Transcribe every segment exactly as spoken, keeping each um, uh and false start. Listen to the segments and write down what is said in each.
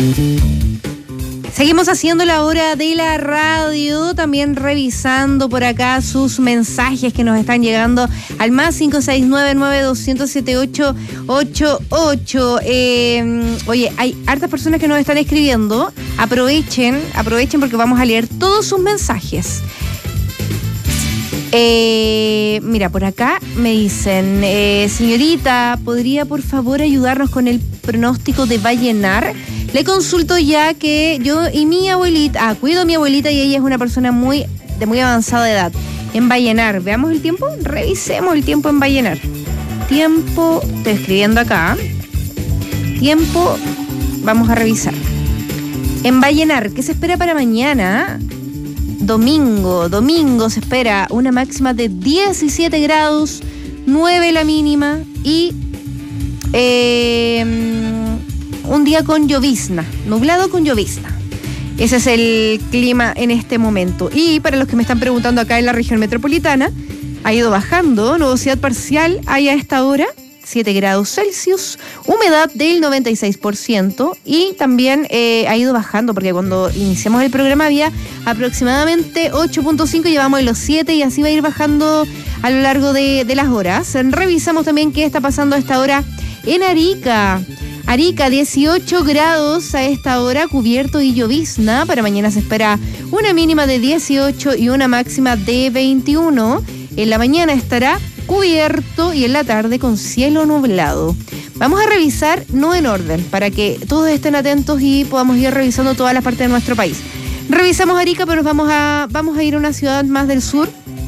Seguimos haciendo la hora de la radio, también revisando por acá sus mensajes que nos están llegando al más cinco seis nueve nueve dos cero cero siete ocho ocho ocho. Eh, oye, hay hartas personas que nos están escribiendo. Aprovechen, aprovechen porque vamos a leer todos sus mensajes. Eh, mira, por acá me dicen, eh, señorita, ¿podría por favor ayudarnos con el pronóstico de Vallenar? Le consulto ya que yo y mi abuelita, ah, cuido a mi abuelita y ella es una persona muy de muy avanzada edad. En Vallenar, veamos el tiempo, revisemos el tiempo en Vallenar. Tiempo, estoy escribiendo acá. Tiempo, vamos a revisar. En Vallenar, ¿qué se espera para mañana? Domingo, domingo se espera una máxima de diecisiete grados, nueve la mínima y eh, un día con llovizna, nublado con llovizna. Ese es el clima en este momento. Y para los que me están preguntando acá en la región metropolitana, ha ido bajando, nubosidad parcial hay a esta hora, siete grados Celsius, humedad del noventa y seis por ciento y también eh, ha ido bajando porque cuando iniciamos el programa había aproximadamente ocho punto cinco, llevamos en los siete y así va a ir bajando a lo largo de, de las horas. Revisamos también qué está pasando a esta hora en Arica. Arica, dieciocho grados a esta hora, cubierto y llovizna. Para mañana se espera una mínima de dieciocho y una máxima de veintiuno. En la mañana estará cubierto y en la tarde con cielo nublado. Vamos a revisar, no en orden, para que todos estén atentos y podamos ir revisando todas las partes de nuestro país. Revisamos Arica, pero nos vamos a, vamos a ir a una ciudad más del sur,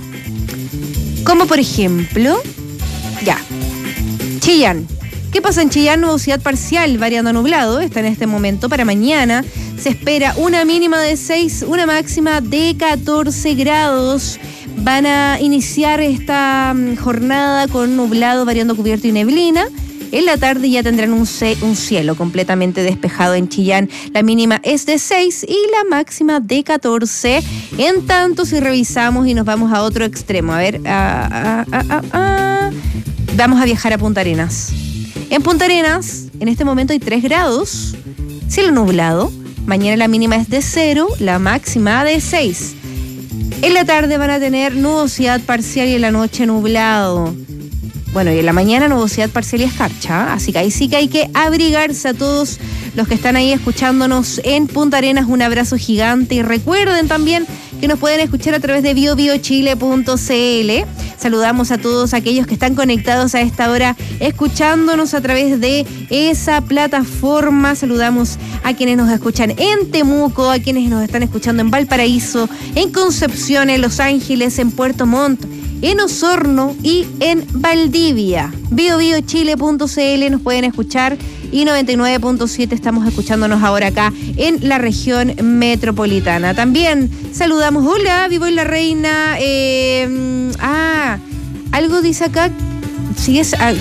como por ejemplo, ya, Chillán. ¿Qué pasa en Chillán? Nubosidad parcial, variando a nublado, está en este momento. Para mañana se espera una mínima de seis, una máxima de catorce grados. Van a iniciar esta jornada con nublado, variando cubierto y neblina. En la tarde ya tendrán un, ce- un cielo completamente despejado en Chillán. La mínima es de seis y la máxima de catorce. En tanto, si revisamos y nos vamos a otro extremo, a ver, ah, ah, ah, ah, vamos a viajar a Punta Arenas. En Punta Arenas, en este momento hay tres grados, cielo nublado. Mañana la mínima es de cero, la máxima de seis. En la tarde van a tener nubosidad parcial y en la noche nublado. Bueno, y en la mañana nubosidad parcial y escarcha, así que ahí sí que hay que abrigarse a todos los que están ahí escuchándonos en Punta Arenas. Un abrazo gigante y recuerden también que nos pueden escuchar a través de bio bio chile punto c l. Saludamos a todos aquellos que están conectados a esta hora escuchándonos a través de esa plataforma. Saludamos a quienes nos escuchan en Temuco, a quienes nos están escuchando en Valparaíso, en Concepción, en Los Ángeles, en Puerto Montt, en Osorno y en Valdivia. bio bio chile punto c l nos pueden escuchar y noventa y nueve punto siete estamos escuchándonos ahora acá en la región metropolitana. También saludamos, hola, vivo en La Reina. Eh, ah, algo dice acá, sigues, ah,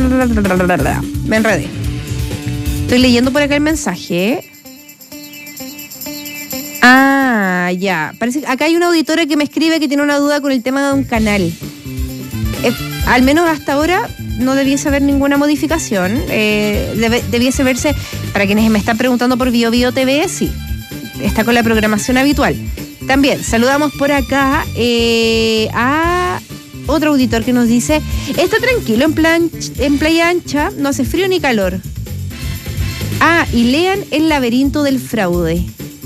me enredé. Estoy leyendo por acá el mensaje, ¿eh? Ah, ya. Parece que acá hay una auditora que me escribe que tiene una duda con el tema de un canal. Eh, al menos hasta ahora no debiese haber ninguna modificación. Eh, debe, debiese verse, para quienes me están preguntando por Bio Bio T V, sí, está con la programación habitual. También saludamos por acá eh, a otro auditor que nos dice, está tranquilo en, plan, en Playa Ancha, no hace frío ni calor. Ah, y lean El laberinto del fraude.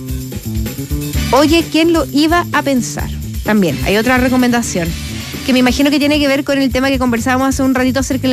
Oye, ¿quién lo iba a pensar? También hay otra recomendación que me imagino que tiene que ver con el tema que conversábamos hace un ratito acerca